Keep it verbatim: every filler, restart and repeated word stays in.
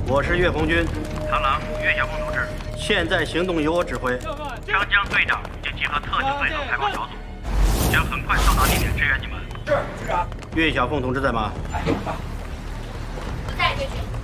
我是岳红军， 螳螂岳小凤同志。 现在行动由我指挥。 张江队长已经集合特警队和排光小组，将很快到达地点支援你们。 是，局长。 岳小凤同志在吗？ 哎， 不在，队长。